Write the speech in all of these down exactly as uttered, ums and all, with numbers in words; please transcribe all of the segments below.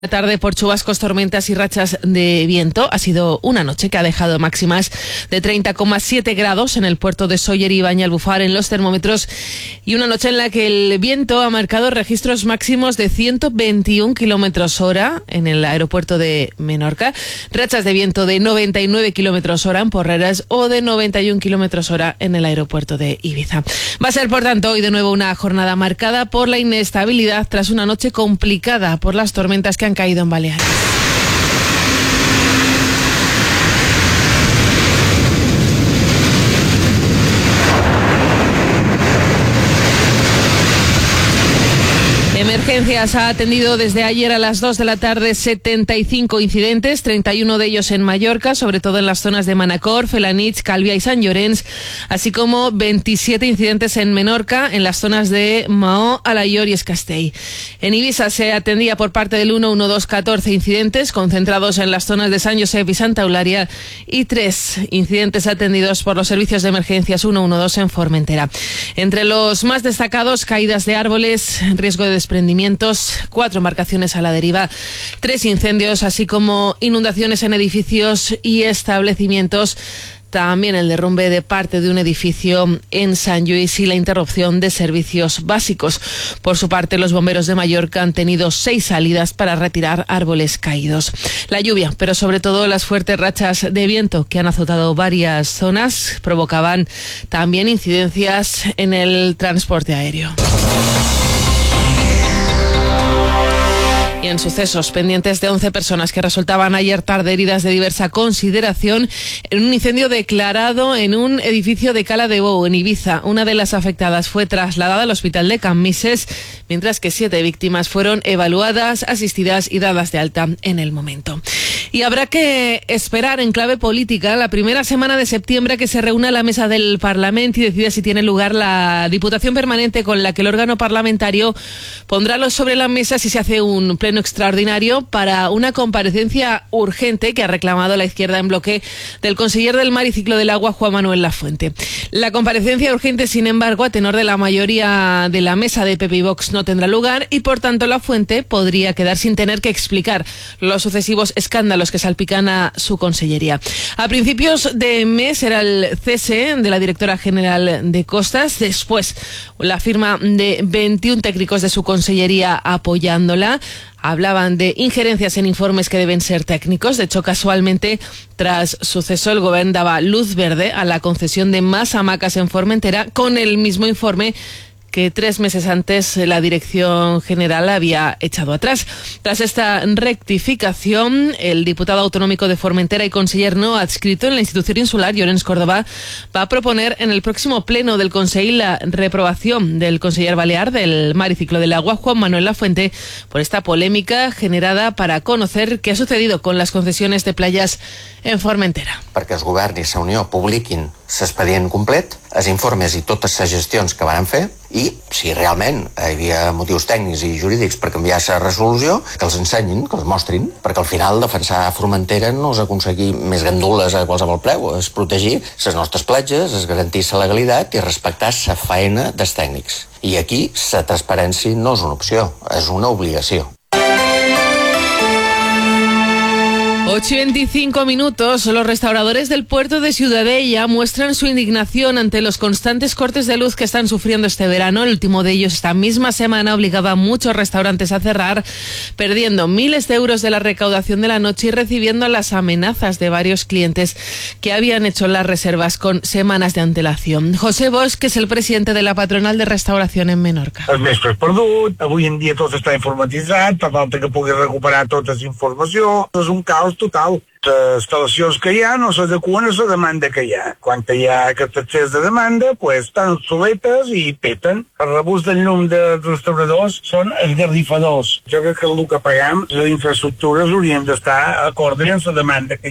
Tarde por chubascos, tormentas y rachas de viento. Ha sido una noche que ha dejado máximas de treinta coma siete grados en el puerto de Sóller y Banyalbufar en los termómetros, y una noche en la que el viento ha marcado registros máximos de ciento veintiún kilómetros hora en el aeropuerto de Menorca, rachas de viento de noventa y nueve kilómetros hora en Porreres o de noventa y un kilómetros hora en el aeropuerto de Ibiza. Va a ser, por tanto, hoy de nuevo una jornada marcada por la inestabilidad tras una noche complicada por las tormentas que han caído en Baleares. Emergencias ha atendido desde ayer a las dos de la tarde setenta y cinco incidentes, treinta y uno de ellos en Mallorca, sobre todo en las zonas de Manacor, Felanitx, Calvià y Sant Llorenç, así como veintisiete incidentes en Menorca, en las zonas de Maó, Alaior y Escastell. En Ibiza se atendía por parte del uno uno dos catorce incidentes, concentrados en las zonas de Sant Josep y Santa Eulària, y tres incidentes atendidos por los servicios de emergencias uno uno dos en Formentera. Entre los más destacados, caídas de árboles, riesgo de desprendimientos, cuatro embarcaciones a la deriva, tres incendios, así como inundaciones en edificios y establecimientos. También el derrumbe de parte de un edificio en Sant Lluís y la interrupción de servicios básicos. Por su parte, los bomberos de Mallorca han tenido seis salidas para retirar árboles caídos. La lluvia, pero sobre todo las fuertes rachas de viento que han azotado varias zonas, provocaban también incidencias en el transporte aéreo. Y en sucesos, pendientes de once personas que resultaban ayer tarde heridas de diversa consideración en un incendio declarado en un edificio de Cala de Bou, en Ibiza. Una de las afectadas fue trasladada al hospital de Cammises, mientras que siete víctimas fueron evaluadas, asistidas y dadas de alta en el momento. Y habrá que esperar en clave política la primera semana de septiembre que se reúna la mesa del Parlamento y decida si tiene lugar la Diputación Permanente, con la que el órgano parlamentario pondrá sobre la mesa si se hace un pleno extraordinario para una comparecencia urgente que ha reclamado la izquierda en bloque del conseller del Mar y Ciclo del Agua, Juan Manuel Lafuente. La comparecencia urgente, sin embargo, a tenor de la mayoría de la mesa de P P y Vox, no tendrá lugar y, por tanto, Lafuente podría quedar sin tener que explicar los sucesivos escándalos que salpican a su consellería. A principios de mes era el cese de la directora general de Costas, después la firma de veintiún técnicos de su consellería apoyándola. Hablaban de injerencias en informes que deben ser técnicos. De hecho, casualmente, tras suceso, el Gobierno daba luz verde a la concesión de más hamacas en Formentera, con el mismo informe que tres meses antes la Dirección General había echado atrás. Tras esta rectificación, el diputado autonómico de Formentera y conseller no adscrito en la institución insular, Llorenç Córdoba, va a proponer en el próximo pleno del Consell la reprobación del conseller balear del Mar y Ciclo del Agua, Juan Manuel Lafuente, por esta polémica generada para conocer qué ha sucedido con las concesiones de playas en Formentera. Perquè el govern i la Unió publiquin l'expedient complet, els informes i totes les gestions que van fer, i si realment hi havia motius tècnics i jurídics per canviar la resolució, que els ensenyin, que els mostrin, perquè al final defensar Formentera no és aconseguir més gandules a qualsevol preu, és protegir les nostres platges, és garantir la legalitat i respectar la faena dels tècnics. I aquí la transparència no és una opció, és una obligació. ocho y veinticinco minutos. Los restauradores del puerto de Ciudadella muestran su indignación ante los constantes cortes de luz que están sufriendo este verano. El último de ellos esta misma semana obligaba a muchos restaurantes a cerrar, perdiendo miles de euros de la recaudación de la noche y recibiendo las amenazas de varios clientes que habían hecho las reservas con semanas de antelación. José Bosch, que es el presidente de la patronal de restauración en Menorca. El mestre és perdut, avui en dia tot està informatitzat, per tal que pugui recuperar tota la informació. És un caos total. Les instal·lacions que hi ha no s'adeqüen a la demanda que hi ha. Quan hi ha aquest excés de demanda, pues, estan obsoletes i peten. El rebús del llum dels restauradors són esgarrifadors. Jo crec que el que pagam, les infraestructures haurien d'estar acordes amb la demanda que hi ha.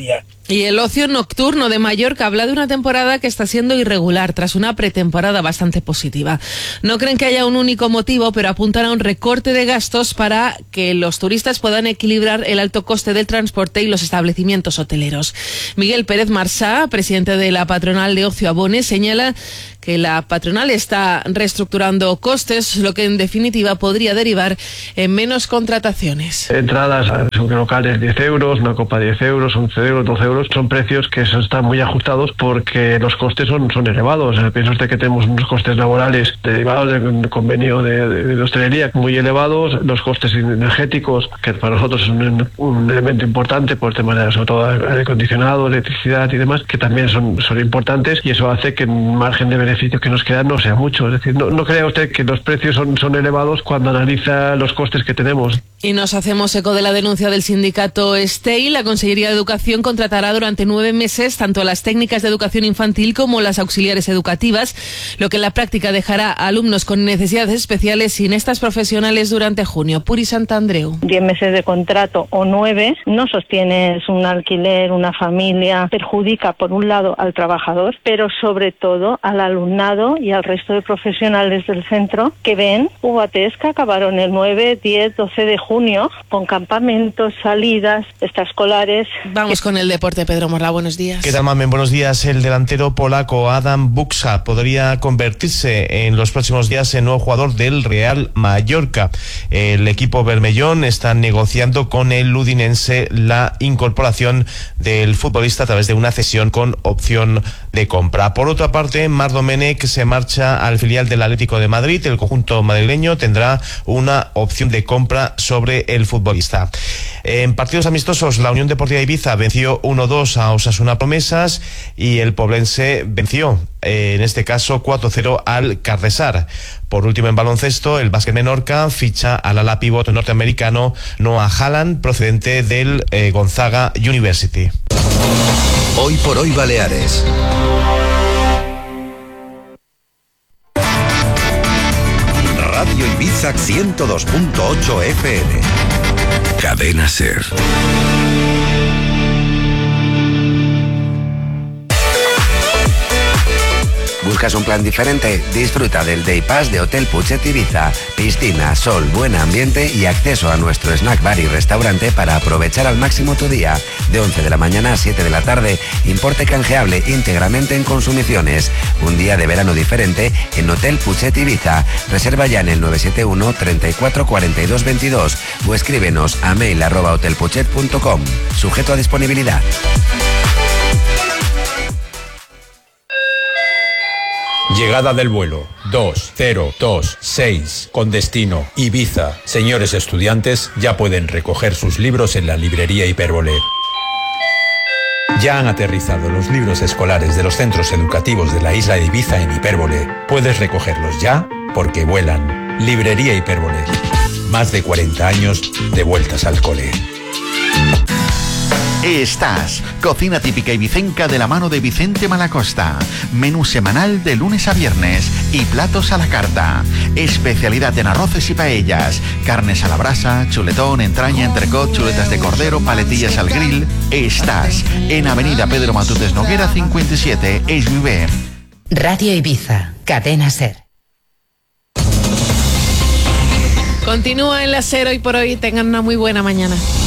Y el ocio nocturno de Mallorca habla de una temporada que está siendo irregular tras una pretemporada bastante positiva. No creen que haya un único motivo, pero apuntan a un recorte de gastos para que los turistas puedan equilibrar el alto coste del transporte y los establecimientos hoteleros. Miguel Pérez Marsá, presidente de la patronal de Ocio Abones, señala que la patronal está reestructurando costes, lo que en definitiva podría derivar en menos contrataciones. Entradas a locales diez euros, una copa diez euros, once euros, doce euros, son precios que están muy ajustados porque los costes son, son elevados. Piensa usted que tenemos unos costes laborales derivados del convenio de, de, de hostelería muy elevados, los costes energéticos, que para nosotros es un, un elemento importante por el tema de, sobre todo, aire acondicionado, electricidad y demás, que también son, son importantes, y eso hace que el margen de beneficio que nos queda no sea mucho. Es decir, no, no crea usted que los precios son, son elevados cuando analiza los costes que tenemos. Y nos hacemos eco de la denuncia del sindicato STEI. La Consellería de Educación contratará durante nueve meses tanto las técnicas de educación infantil como las auxiliares educativas, lo que en la práctica dejará a alumnos con necesidades especiales sin estas profesionales durante junio. Puri Santandreu. Diez meses de contrato o nueve, no sostienes un alquiler, una familia, perjudica por un lado al trabajador, pero sobre todo al alumnado y al resto de profesionales del centro que ven U A Ts que acabaron el nueve, diez, doce de junio con campamentos, salidas extraescolares. Vamos con el deporte, Pedro Morla, buenos días. ¿Qué tal, Mamen? Buenos días. El delantero polaco Adam Buksa podría convertirse en los próximos días en nuevo jugador del Real Mallorca. El equipo bermellón está negociando con el Udinense la incorporación del futbolista a través de una cesión con opción de compra. Por otra parte, Marc Domènech se marcha al filial del Atlético de Madrid. El conjunto madrileño tendrá una opción de compra sobre el futbolista. En partidos amistosos, la Unión Deportiva Ibiza venció uno dos a Osasuna Promesas y el Poblense venció, eh, en este caso cuatro cero al Cardesar. Por último, en baloncesto, el Básquet Menorca ficha al ala pívot norteamericano Noah Haaland, procedente del eh, Gonzaga University. Hoy por hoy Baleares. Radio Ibiza ciento dos punto ocho F M. Cadena SER. ¿Buscas un plan diferente? Disfruta del Day Pass de Hotel Puchet Ibiza. Piscina, sol, buen ambiente y acceso a nuestro snack bar y restaurante para aprovechar al máximo tu día. De once de la mañana a siete de la tarde, importe canjeable íntegramente en consumiciones. Un día de verano diferente en Hotel Puchet Ibiza. Reserva ya en el nueve siete uno, treinta y cuatro, cuarenta y dos veintidós o escríbenos a mail arroba hotelpuchet punto com. Sujeto a disponibilidad. Llegada del vuelo dos cero dos seis con destino Ibiza. Señores estudiantes, ya pueden recoger sus libros en la librería Hipérbole. Ya han aterrizado los libros escolares de los centros educativos de la isla de Ibiza en Hipérbole. Puedes recogerlos ya porque vuelan. Librería Hipérbole. Más de cuarenta años de vueltas al cole. Estás, cocina típica ibicenca de la mano de Vicente Malacosta. Menú semanal de lunes a viernes y platos a la carta. Especialidad en arroces y paellas, carnes a la brasa, chuletón, entraña, entrecot, chuletas de cordero, paletillas al grill. Estás en Avenida Pedro Matutes Noguera cincuenta y siete, Esvivé. Radio Ibiza, Cadena SER. Continúa en la SER hoy por hoy. Tengan una muy buena mañana.